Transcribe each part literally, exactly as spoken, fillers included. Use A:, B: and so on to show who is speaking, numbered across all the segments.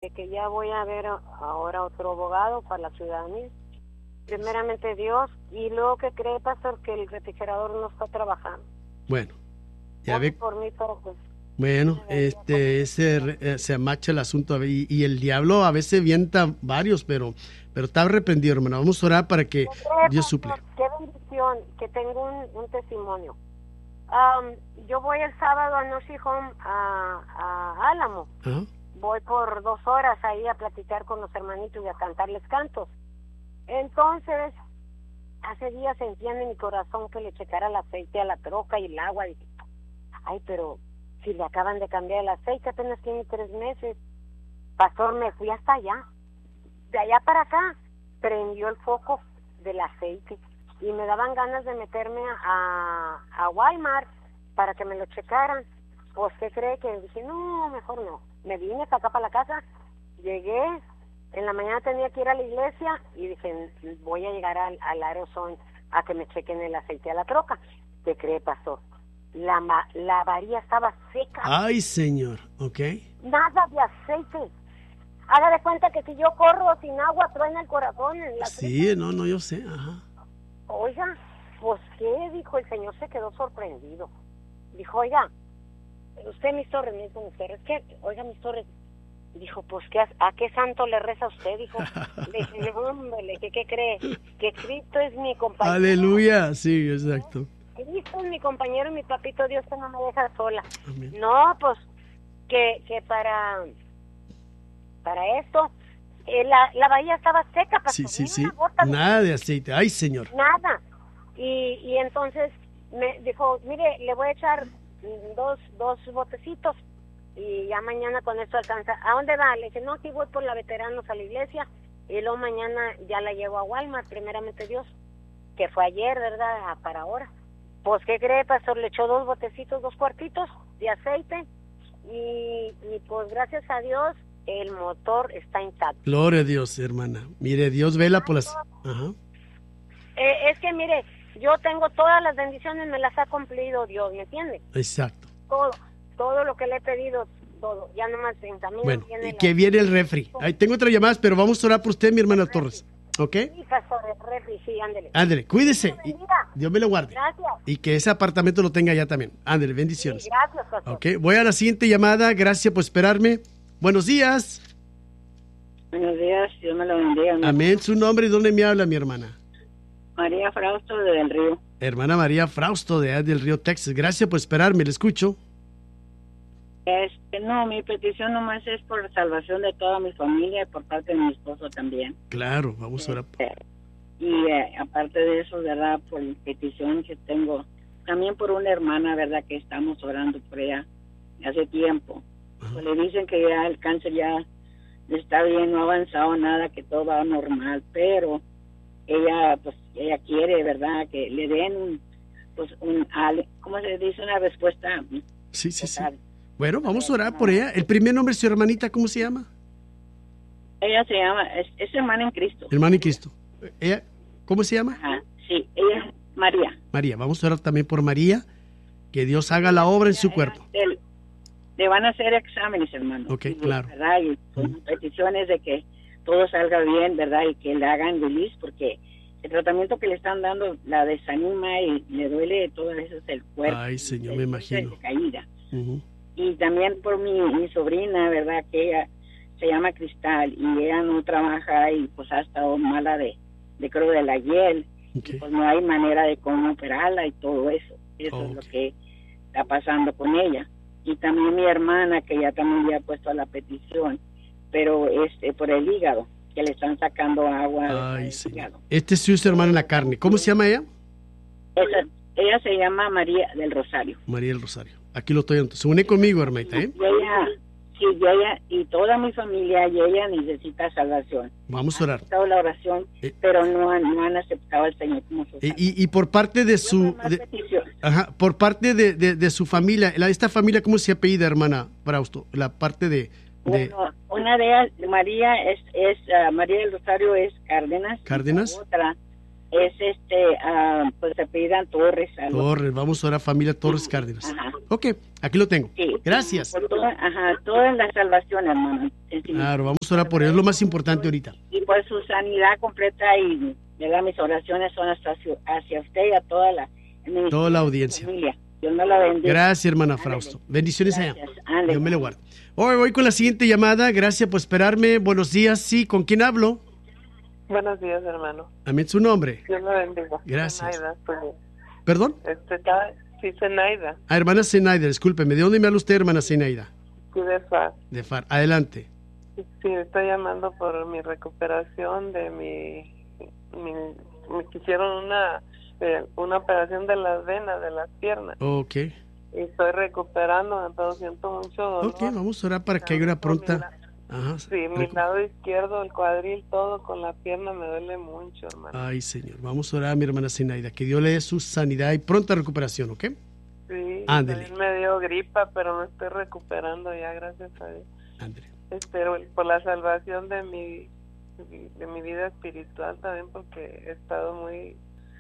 A: de que ya voy a ver ahora otro abogado para la ciudadanía. Primeramente Dios, y luego que cree, pastor, que el refrigerador no está trabajando.
B: Bueno, ya
A: Oye
B: ve.
A: por mí, pero pues,
B: Bueno, este, ese, eh, se amacha el asunto y, y el diablo a veces vienta varios, pero, pero está reprendido, hermano. Vamos a orar para que
A: ¿qué cree,
B: Dios
A: pastor?
B: suple.
A: Qué bendición, que tengo un, un testimonio. Um, yo voy el sábado a Nursing Home a, a Álamo.
B: Ajá.
A: Voy por dos horas ahí a platicar con los hermanitos y a cantarles cantos. Entonces, hace días sentían en mi corazón que le checara el aceite a la troca y el agua. Dije, ay, pero si le acaban de cambiar el aceite, apenas tiene tres meses. Pastor, me fui hasta allá. De allá para acá, prendió el foco del aceite. Y me daban ganas de meterme a, a Walmart para que me lo checaran. Pues, ¿qué cree? Que dije, no, mejor no. Me vine para acá, para la casa, llegué, en la mañana tenía que ir a la iglesia y dije, voy a llegar al, al aerosol a que me chequen el aceite a la troca. ¿Qué cree, pastor? La, la varilla estaba seca.
B: Ay, señor, ok.
A: Nada de aceite. Haga de cuenta que si yo corro sin agua, truena el corazón. En la
B: Sí,
A: tripa.
B: no, no, yo sé, ajá.
A: Oiga, pues qué, dijo, el señor se quedó sorprendido. Dijo, oiga, usted, mis Torres, me dijo, es que, oiga, mis Torres, dijo, pues, ¿qué, ¿a qué santo le reza usted? Dijo, le dije, hombre, ¿qué, ¿qué cree? Que Cristo es mi compañero.
B: Aleluya, sí, exacto.
A: Cristo es mi compañero y mi papito Dios que no me deja sola.
B: Amén.
A: No, pues, que, que para, para esto, eh, la, la bahía estaba seca, pastor,
B: Sí, sí,
A: ni
B: sí.
A: una gota de-
B: Nada de aceite. Ay, señor.
A: nada. Y, y entonces me dijo, mire, le voy a echar mm, dos, dos botecitos y ya mañana con esto alcanza. ¿A dónde va? Le dije, no, aquí voy por la Veteranos a la iglesia y luego mañana ya la llevo a Walmart, primeramente Dios, que fue ayer, ¿verdad? Para ahora. Pues, ¿qué cree, pastor? Le echó dos botecitos, dos cuartitos de aceite y, y pues gracias a Dios el motor está intacto.
B: Gloria a Dios, hermana. Mire, Dios vela por las... Ajá.
A: Eh, es que mire, yo tengo todas las bendiciones, me las ha cumplido Dios, ¿me entiende?
B: Exacto.
A: Todo, todo lo que le he pedido, todo. Ya nomás en camino
B: Bueno,
A: viene
B: y
A: la-
B: que viene el refri. Ahí tengo otras llamadas, pero vamos a orar por usted, mi hermana Torres. ¿Ok?
A: Sí, pastor, el refri, sí, ándele.
B: Ándele, cuídese.
A: Dios me
B: Y
A: bendiga.
B: Dios me lo guarde.
A: Gracias.
B: Y que ese apartamento lo tenga ya también. Ándele,
A: Sí,
B: bendiciones.
A: gracias, pastor.
B: Ok, voy a la siguiente llamada. Gracias por esperarme. Buenos días.
C: Buenos días, Dios me lo bendiga. mi-
B: Amén. Su nombre y dónde me habla, mi hermana.
C: María Frausto de Del Río.
B: Hermana María Frausto de allá del Río, Texas. Gracias por esperarme. Le escucho.
C: Este, no, mi petición nomás es por salvación de toda mi familia y por parte de mi esposo también.
B: Claro, vamos a orar.
C: Este, y eh, aparte de eso, ¿verdad? Por la petición que tengo, también por una hermana, ¿verdad? Que estamos orando por ella hace tiempo. Pues le dicen que ya el cáncer ya está bien, no ha avanzado nada, que todo va normal, pero ella, pues, ella quiere, ¿verdad? Que le den un, pues, un, al- ¿cómo se dice? Una respuesta.
B: Sí, sí, sí.
C: total.
B: Bueno, vamos a orar por ella. El primer nombre de su hermanita, ¿cómo se llama?
C: Ella se llama, es, es hermana en Cristo.
B: Hermana y Cristo. Ella, ¿cómo se llama?
C: Ajá, sí, ella es María.
B: María. Vamos a orar también por María. Que Dios haga la obra en su cuerpo.
C: Le, le van a hacer exámenes, hermano.
B: Ok,
C: Y,
B: claro.
C: ¿verdad? Y con peticiones de que todo salga bien, ¿verdad? Y que le hagan release, porque el tratamiento que le están dando la desanima y le duele todo eso es el cuerpo.
B: Ay, Señor,
C: Es-
B: me
C: es
B: imagino.
C: de caída.
B: Ujú.
C: Y también por mi, mi sobrina, ¿verdad? Que ella se llama Cristal y ella no trabaja y pues ha estado mala de, de creo de la hiel.
B: Ok.
C: Y pues no hay manera de cómo operarla y todo eso. Eso es lo
B: Ok.
C: que está pasando con ella. Y también mi hermana, que ya también le ha puesto a la petición, pero este por el hígado, que le están sacando agua
B: Ay,
C: del
B: Señor.
C: hígado.
B: Este es su hermana en la carne. ¿Cómo se llama ella?
C: Esa, ella se llama María del Rosario.
B: María del Rosario. Aquí lo estoy anotando. Se une conmigo, hermanita, ¿eh?
C: Y ella, sí, y ella y toda mi familia y ella necesita salvación.
B: Vamos a orar.
C: Han aceptado la oración,
B: Eh.
C: pero no han, no han aceptado al Señor como su
B: Y,
C: Salvador.
B: y, y por parte de su...
C: Más
B: de-
C: petición.
B: ajá, por parte de, de, de su familia, la, esta familia, ¿cómo se apellida, hermana Frausto? La parte de... de
C: Bueno, una de ellas, María, es, es ah, María del Rosario es Cárdenas.
B: ¿Cárdenas?
C: Y la otra es este, uh, pues se apellidan Torres. Algo.
B: Torres, vamos a orar familia Torres Cárdenas.
C: Ajá.
B: Ok, aquí lo tengo.
C: Sí.
B: Gracias.
C: Por toda, ajá, toda la salvación, hermano.
B: Claro, vamos a orar por él, es lo más importante ahorita.
C: Y por su sanidad completa y, ¿verdad? Mis oraciones son hasta hacia, hacia usted y a toda la,
B: toda la audiencia.
C: Familia. Dios me la bendiga.
B: Gracias, hermana
C: Ándale.
B: Frausto. Bendiciones
C: Gracias.
B: allá.
C: Ándale.
B: Dios me lo guarde. Hoy voy con la siguiente llamada. Gracias por esperarme. Buenos días. Sí, ¿con quién hablo?
D: Buenos días, hermano.
B: Amén, su nombre.
D: Dios lo bendiga.
B: Gracias.
D: Zenaida, pues,
B: ¿Perdón?
D: este, está, sí, Zenaida.
B: Ah, hermana Zenaida, discúlpeme. ¿De dónde me habla usted, hermana Zenaida?
D: Sí, de F A.
B: De F A R. Adelante.
D: Sí, estoy llamando por mi recuperación de mi... mi me quisieron una, eh, una operación de las venas, de las piernas.
B: Ok.
D: Y estoy recuperando, pero siento mucho dolor.
B: Ok, vamos a orar para que haya una pronta... Ajá.
D: Sí, mi lado izquierdo, el cuadril, todo con la pierna me duele mucho, hermano.
B: Ay, Señor. Vamos a orar a mi hermana Zenaida. Que Dios le dé su sanidad y pronta recuperación, ¿ok?
D: Sí,
B: Ándele.
D: también me dio gripa, pero me estoy recuperando ya, gracias a Dios.
B: Ándele.
D: Espero por la salvación de mi, de mi vida espiritual también, porque he estado muy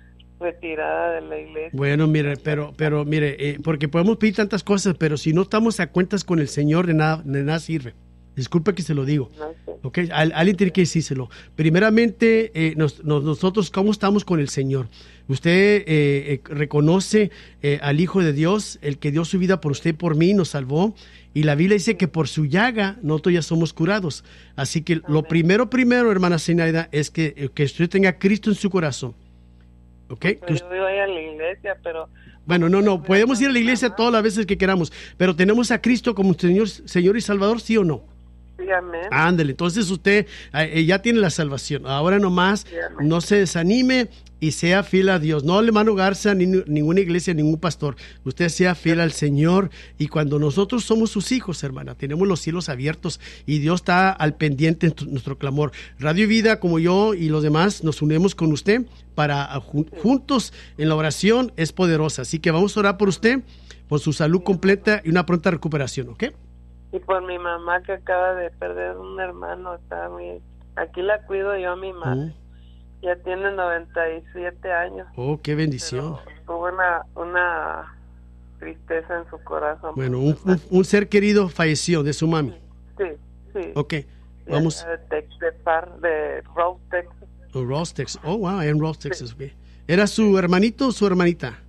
D: retirada de la iglesia.
B: Bueno, mire, pero, pero mire, eh, porque podemos pedir tantas cosas, pero si no estamos a cuentas con el Señor, de nada, de nada sirve. Disculpe que se lo digo.
D: No sé.
B: Okay, Al, alguien tiene que decírselo. Primeramente, eh, nos, nos, nosotros, ¿cómo estamos con el Señor? Usted eh, eh, reconoce eh, al Hijo de Dios, el que dio su vida por usted y por mí, nos salvó. Y la Biblia dice que por su llaga nosotros ya somos curados. Así que lo primero, primero, hermana Zenaida, es que, que usted tenga a Cristo en su corazón. ¿Okay?
D: Pero yo voy a la iglesia, pero...
B: Bueno, no, no, podemos ir a la iglesia todas las veces que queramos, pero tenemos a Cristo como Señor, Señor y Salvador, ¿sí o no?
D: Sí, amén.
B: Ándale, entonces usted eh, ya tiene la salvación. Ahora nomás
D: Sí, amén.
B: no se desanime y sea fiel a Dios. No le mano Garza, ni ninguna iglesia, ningún pastor. Usted sea fiel al Señor. Y cuando nosotros somos sus hijos, hermana, tenemos los cielos abiertos y Dios está al pendiente de nuestro clamor. Radio Vida, como yo y los demás, nos unimos con usted para jun- juntos en la oración. Es poderosa. Así que vamos a orar por usted, por su salud completa y una pronta recuperación, ¿ok?
D: Y por mi mamá que acaba de perder un hermano, está muy... Aquí la cuido yo a mi madre.
B: Oh,
D: Ya tiene noventa y siete años.
B: oh, qué bendición.
D: Pero tuvo una, una tristeza en su corazón.
B: Bueno, un, un, un ser querido falleció de su mami.
D: Sí, sí.
B: Ok,
D: Sí,
B: vamos.
D: De, Tex, de, Par, de Rose, Texas.
B: Oh, Ross, Texas. Oh, wow, en Ross, Texas. Ok. ¿Era su hermanito o su hermanita?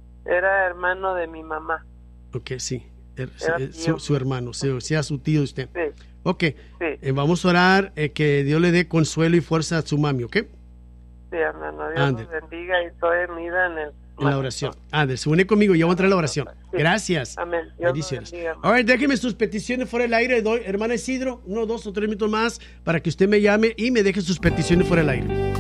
D: Era hermano de mi mamá.
B: Ok, sí. Er-
D: Era
B: eh,
D: tío.
B: su, su hermano, sí, sea su tío usted.
D: Sí,
B: Ok,
D: sí,
B: eh, vamos a orar eh, que Dios le dé consuelo y fuerza a su mami, ¿ok?
D: sí, hermano. Dios
B: Ande.
D: los bendiga y estoy unida en el...
B: En la oración. Ande, se une conmigo, ya voy a entrar a la oración. Gracias.
D: Amén. Dios los
B: Bendiciones.
D: bendiga.
B: A ver, déjeme sus peticiones fuera del aire. Doy, hermana Isidro, uno, dos o tres minutos más para que usted me llame y me deje sus peticiones fuera del aire.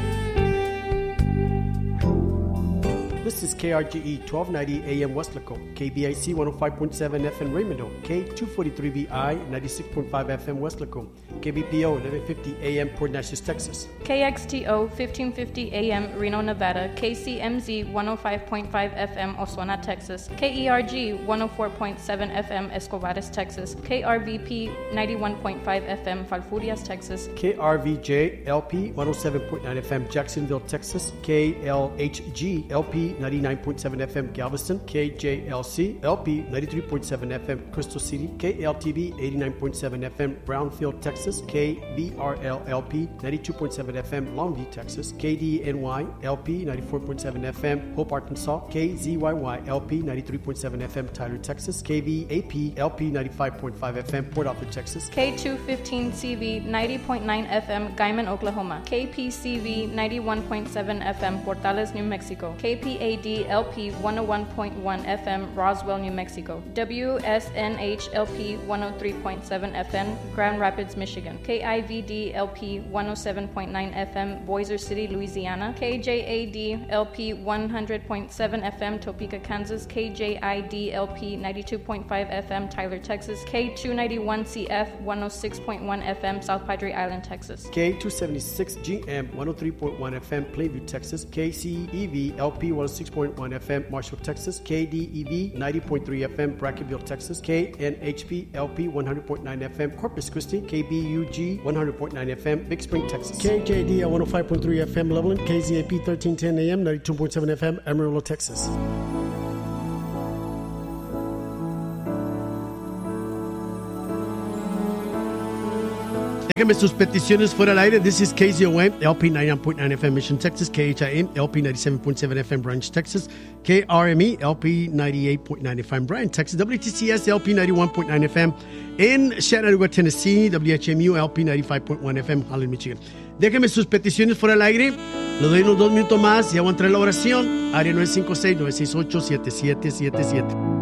B: This is K R G E twelve ninety A M Westlaco, K B I C one oh five point seven F M Raymond, K two forty-three B I ninety-six point five F M Westlaco, K B P O eleven fifty A M Port Neches, Texas.
E: K X T O fifteen fifty A M Reno, Nevada, K C M Z one oh five point five F M Oswena, Texas, K E R G one oh four point seven F M Escobares, Texas, K R V P ninety-one point five F M Falfurrias, Texas,
B: K R V J L P one oh seven point nine F M Jacksonville, Texas, K L H G L P ninety-nine point seven F M Galveston, K J L C L P ninety-three point seven F M Crystal City, K L T V eighty-nine point seven F M Brownfield, Texas, K B R L L P ninety-two point seven F M Longview, Texas, K D N Y L P ninety-four point seven F M Hope, Arkansas, K Z Y Y L P ninety-three point seven F M Tyler, Texas, K V A P L P ninety-five point five F M Port Arthur, Texas,
E: K two fifteen C V ninety point nine F M Guyman, Oklahoma, K P C V ninety-one point seven F M Portales, New Mexico, K P A D L P one oh one point one F M Roswell, New Mexico, W S N H L P one oh three point seven F M Grand Rapids, Michigan, K I V D L P one oh seven point nine F M Boiser City, Louisiana, K J A D L P one hundred point seven F M Topeka, Kansas, K J I D L P ninety-two point five F M Tyler, Texas, K two ninety-one C F one oh six point one F M South Padre Island, Texas,
B: K two seventy-six G M one oh three point one F M Plainview, Texas, K C E V L P one oh six point one F M, Marshall, Texas. K D E V ninety point three F M, Brackenville, Texas. K N H P L P one hundred point nine F M, Corpus Christi. K B U G one hundred point nine F M, Big Spring, Texas.
F: K J D L one oh five point three F M, Loveland. K Z A P thirteen ten A M, ninety-two point seven F M, Amarillo, Texas.
B: Déjenme sus peticiones fuera al aire. This is K Z O M, L P ninety-nine point nine F M, Mission, Texas. K H I M, L P ninety-seven point seven F M, Branch, Texas. K R M E, L P ninety-eight point nine F M, Bryan, Texas. W T C S, L P ninety-one point nine F M in Chattanooga, Tennessee. W H M U, L P ninety-five point one F M, Holland, Michigan. Déjenme sus peticiones fuera al aire. Le doy unos dos minutos más y hago entrar en la oración. Área nueve cinco seis, nueve seis ocho, siete siete siete siete.